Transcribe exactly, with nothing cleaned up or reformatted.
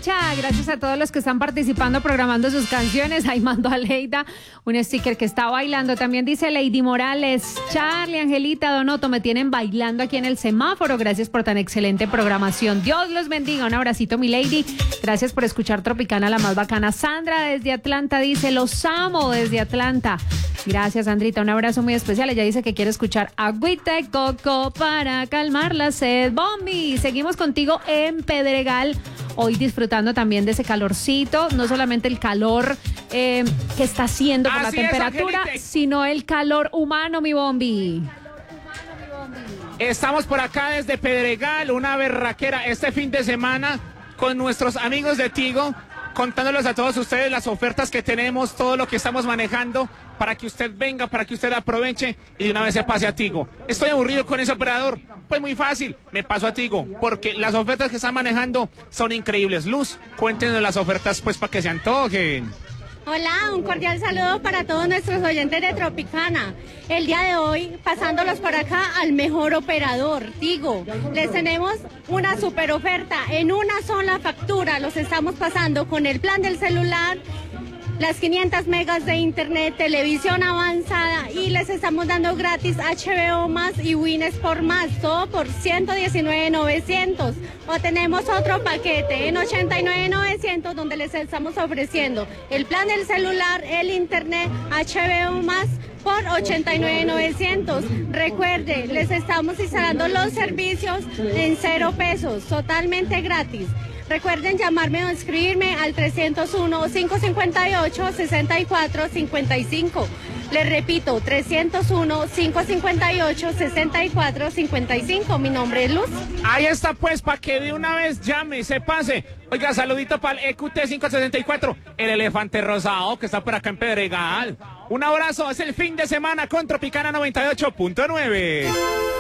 Pacha, gracias a todos los que están participando, programando sus canciones. Ahí mando a Leida un sticker que está bailando. También dice Lady Morales, Charlie, Angelita, Donoto, me tienen bailando aquí en el semáforo. Gracias por tan excelente programación. Dios los bendiga. Un abracito, mi Lady. Gracias por escuchar Tropicana, la más bacana. Sandra desde Atlanta dice, los amo desde Atlanta. Gracias, Sandrita. Un abrazo muy especial. Ella dice que quiere escuchar Agüita de Coco para calmar la sed. Bombi, seguimos contigo en Pedregal. Hoy disfrutando también de ese calorcito, no solamente el calor eh, que está haciendo por Así la es, temperatura, Angelita. sino el calor humano, mi Bombi. Estamos por acá desde Pedregal, una berraquera este fin de semana con nuestros amigos de Tigo, contándoles a todos ustedes las ofertas que tenemos, todo lo que estamos manejando para que usted venga, para que usted aproveche y de una vez se pase a Tigo. Estoy aburrido con ese operador. Pues muy fácil, me paso a Tigo, porque las ofertas que están manejando son increíbles. Luz, cuéntenos las ofertas pues para que se antojen. Hola, un cordial saludo para todos nuestros oyentes de Tropicana. El día de hoy, pasándolos por acá al mejor operador, Tigo. Les tenemos una super oferta. En una sola factura los estamos pasando con el plan del celular, las quinientas megas de internet, televisión avanzada y les estamos dando gratis H B O más y Win Sport más, todo por ciento diecinueve mil novecientos. O tenemos otro paquete en ochenta y nueve mil novecientos donde les estamos ofreciendo el plan del celular, el internet, H B O más por ochenta y nueve mil novecientos. Recuerde, les estamos instalando los servicios en cero pesos, totalmente gratis. Recuerden llamarme o escribirme al trescientos uno, cinco cincuenta y ocho, sesenta y cuatro cincuenta y cinco. Les repito, trescientos uno, cinco cincuenta y ocho, sesenta y cuatro cincuenta y cinco. Mi nombre es Luz. Ahí está pues, para que de una vez llame, se pase. Oiga, saludito para el E Q T quinientos sesenta y cuatro, el elefante rosado que está por acá en Pedregal. Un abrazo, es el fin de semana con Tropicana noventa y ocho punto nueve.